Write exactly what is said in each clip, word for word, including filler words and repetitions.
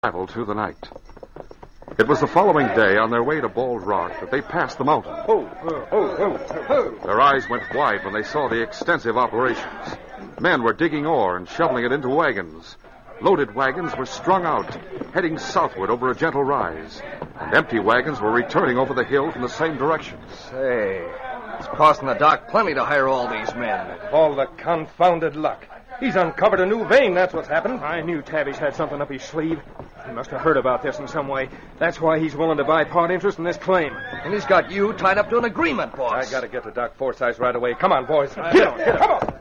traveled through the night. It was the following day, on their way to Bald Rock, that they passed the mountain. Oh, oh, oh, oh. Their eyes went wide when they saw the extensive operations. Men were digging ore and shoveling it into wagons. Loaded wagons were strung out, heading southward over a gentle rise. And empty wagons were returning over the hill from the same direction. Say, it's costing the doc plenty to hire all these men. All the confounded luck. He's uncovered a new vein, that's what's happened. I knew Tavish had something up his sleeve. He must have heard about this in some way. That's why he's willing to buy part interest in this claim. And he's got you tied up to an agreement, boss. I gotta get to Doc Forsyth right away. Come on, boys. Uh, Get on, get on. Come on.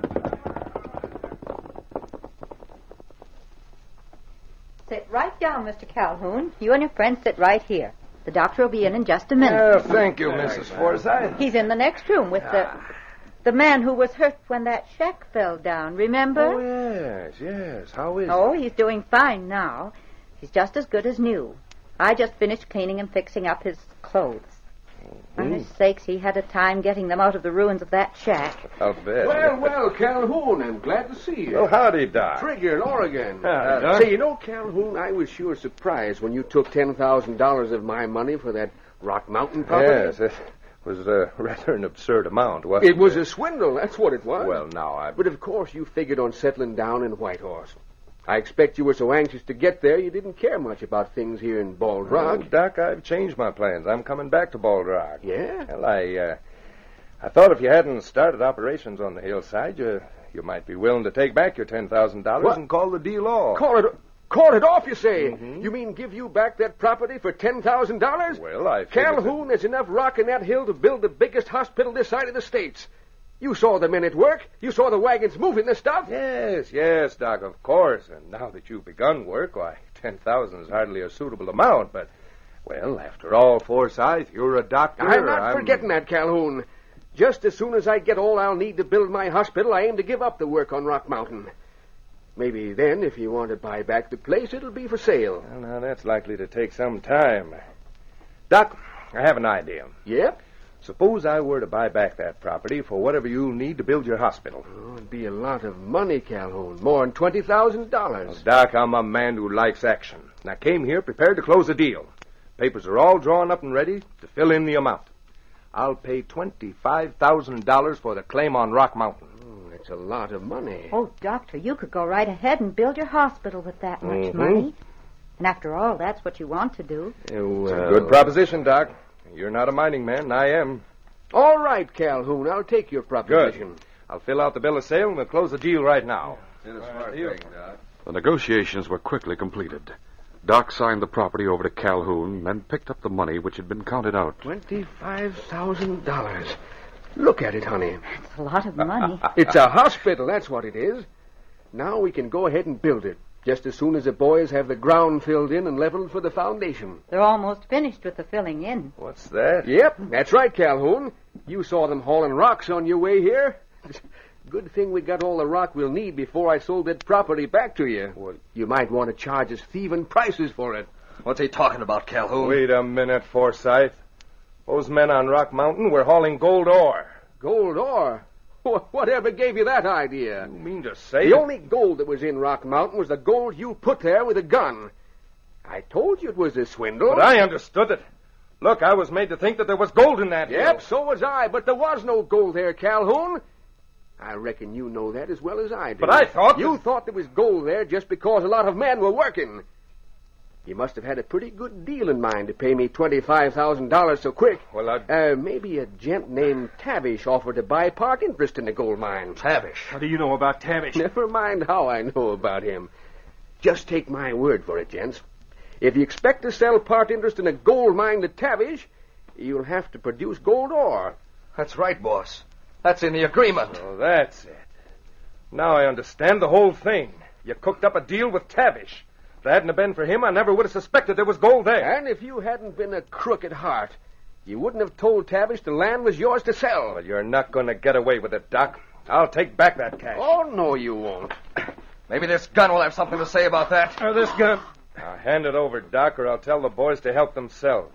Sit right down, Mister Calhoun. You and your friend sit right here. The doctor will be in in just a minute. Oh, thank you, Missus Forsyth. He's in the next room with the the man who was hurt when that shack fell down, remember? Oh, yes, yes. How is Oh, he? he's doing fine now. He's just as good as new. I just finished cleaning and fixing up his clothes. For his sakes, he had a time getting them out of the ruins of that shack. I'll bet. Well, well, Calhoun, I'm glad to see you. Well, howdy, Doc. Trigger in Oregon. Howdy, Uh, Doc. say, you know, Calhoun, I was sure surprised when you took ten thousand dollars of my money for that Rock Mountain property. Yes, it was uh, rather an absurd amount, wasn't it? It was a swindle, that's what it was. Well, now, I... But of course you figured on settling down in Whitehorse. I expect you were so anxious to get there you didn't care much about things here in Bald Rock. Well, Doc, I've changed my plans. I'm coming back to Bald Rock. Yeah? Well, I, uh, I thought if you hadn't started operations on the hillside, you, you might be willing to take back your ten thousand dollars What? and call the deal off. Call it call it off, you say? Mhm. You mean give you back that property for ten thousand dollars? Well, I figured Calhoun, there's enough rock in that hill to build the biggest hospital this side of the states. You saw the men at work. You saw the wagons moving the stuff. Yes, yes, Doc, of course. And now that you've begun work, why, ten thousand is hardly a suitable amount. But, well, after all, Forsyth, you're a doctor. I'm not I'm... forgetting that, Calhoun. Just as soon as I get all I'll need to build my hospital, I aim to give up the work on Rock Mountain. Maybe then, if you want to buy back the place, it'll be for sale. Well, now, that's likely to take some time. Doc, I have an idea. Yep. Suppose I were to buy back that property for whatever you'll need to build your hospital. Oh, it'd be a lot of money, Calhoun. More than twenty thousand Well, dollars. Doc, I'm a man who likes action. And I came here prepared to close a deal. Papers are all drawn up and ready to fill in the amount. I'll pay twenty-five thousand dollars for the claim on Rock Mountain. Oh, that's a lot of money. Oh, doctor, you could go right ahead and build your hospital with that much Mhm. money. And after all, that's what you want to do. Oh, It's a well. good proposition, Doc. You're not a mining man, and I am. All right, Calhoun, I'll take your proposition. Good. I'll fill out the bill of sale, and we'll close the deal right now. The negotiations were quickly completed. Doc signed the property over to Calhoun, then picked up the money which had been counted out. Twenty-five thousand dollars. Look at it, honey. It's a lot of money. It's a hospital, that's what it is. Now we can go ahead and build it, just as soon as the boys have the ground filled in and leveled for the foundation. They're almost finished with the filling in. What's that? Yep, that's right, Calhoun. You saw them hauling rocks on your way here. Good thing we got all the rock we'll need before I sold that property back to you. What? You might want to charge us thieving prices for it. What's he talking about, Calhoun? Wait a minute, Forsyth. Those men on Rock Mountain were hauling gold ore. Gold ore? Wh- Whatever gave you that idea? You mean to say... The only gold that was in Rock Mountain was the gold you put there with a gun. I told you it was a swindle. But I understood it. Look, I was made to think that there was gold in that hill. Yep, so was I, but there was no gold there, Calhoun. I reckon you know that as well as I do. But I thought You that- thought there was gold there just because a lot of men were working. You must have had a pretty good deal in mind to pay me twenty-five thousand dollars so quick. Well, I... Uh, maybe a gent named Tavish offered to buy part interest in the gold mine. Tavish. What do you know about Tavish? Never mind how I know about him. Just take my word for it, gents. If you expect to sell part interest in a gold mine to Tavish, you'll have to produce gold ore. That's right, boss. That's in the agreement. Oh, that's it. Now I understand the whole thing. You cooked up a deal with Tavish. If it hadn't have been for him, I never would have suspected there was gold there. And if you hadn't been a crook at heart, you wouldn't have told Tavish the land was yours to sell. Well, you're not going to get away with it, Doc. I'll take back that cash. Oh, no, you won't. Maybe this gun will have something to say about that. Uh, this gun... Now, hand it over, Doc, or I'll tell the boys to help themselves.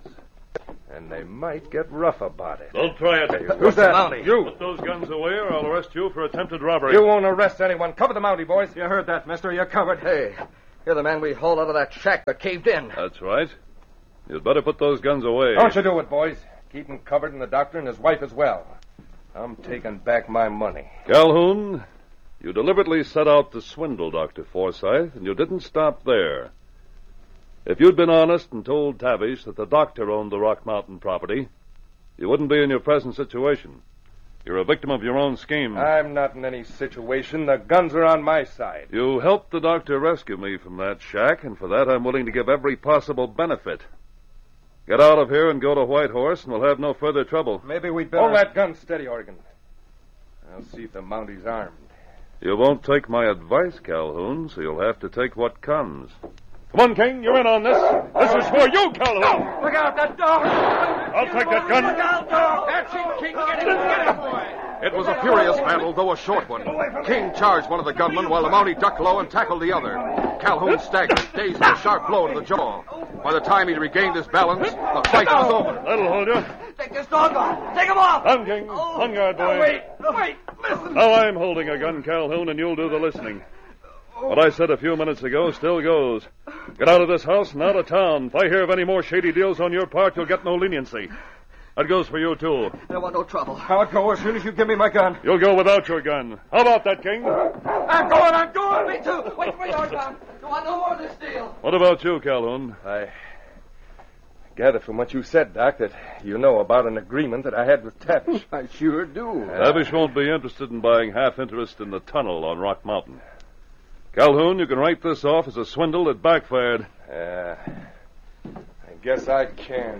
And they might get rough about it. Don't try it. Who's that? Mountie? You. Put those guns away or I'll arrest you for attempted robbery. You won't arrest anyone. Cover the Mountie, boys. You heard that, mister. You're covered. Hey, You're the man we hauled out of that shack that caved in. That's right. You'd better put those guns away. Don't you do it, boys. Keep him covered, and the doctor and his wife as well. I'm taking back my money. Calhoun, you deliberately set out to swindle Doctor Forsythe, and you didn't stop there. If you'd been honest and told Tavish that the doctor owned the Rock Mountain property, you wouldn't be in your present situation. You're a victim of your own scheme. I'm not in any situation. The guns are on my side. You helped the doctor rescue me from that shack, and for that I'm willing to give every possible benefit. Get out of here and go to White Horse, and we'll have no further trouble. Maybe we'd better... Hold that gun steady, Oregon. I'll see if the Mounty's armed. You won't take my advice, Calhoun, so you'll have to take what comes. Come on, King, you're in on this. This is for you, Calhoun. Look out, that dog! I'll take that gun. Look out, dog! That's it, King. Get him, get him, boy! It was a furious battle, though a short one. King charged one of the gunmen while the Mountie ducked low and tackled the other. Calhoun staggered, dazed with a sharp blow to the jaw. By the time he'd regained his balance, the fight was over. That'll hold you. Take this dog off. Take him off. On, King. On guard, boy. Wait, wait, listen. Now I'm holding a gun, Calhoun, and you'll do the listening. What I said a few minutes ago still goes. Get out of this house and out of town. If I hear of any more shady deals on your part, you'll get no leniency. That goes for you, too. I don't want no trouble. I'll go as soon as you give me my gun. You'll go without your gun. How about that, King? I'm going, I'm going. Me too. Wait for your gun. Don't want no more of this deal. What about you, Calhoun? I gather from what you said, Doc, that you know about an agreement that I had with Tavish. I sure do. Tavish won't be interested in buying half interest in the tunnel on Rock Mountain. Calhoun, you can write this off as a swindle that backfired. Uh, I guess I can.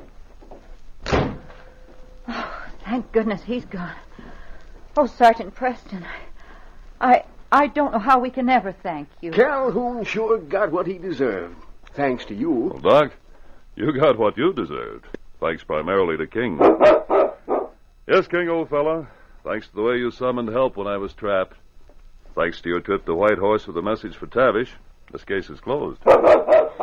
Oh, thank goodness he's gone. Oh, Sergeant Preston, I I don't know how we can ever thank you. Calhoun sure got what he deserved. Thanks to you. Well, Doc, you got what you deserved. Thanks primarily to King. Yes, King, old fella. Thanks to the way you summoned help when I was trapped. Thanks to your trip to White Horse with a message for Tavish, this case is closed.